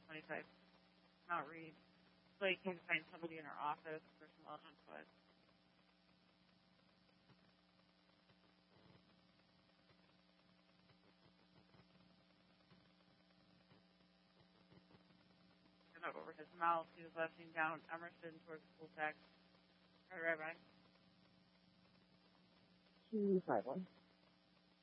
25. Not read. So you can find somebody in our office for some input. Up over his mouth. He was lifting down Emerson towards full text. Right back. 251.